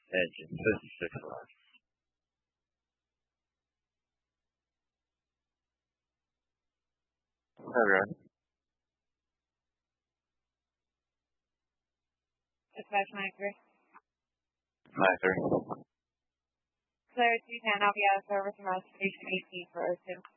Engine 56 left. Alright. Dispatch 93. 9-3. Clear 210, I'll be out of service from station 18 for O2.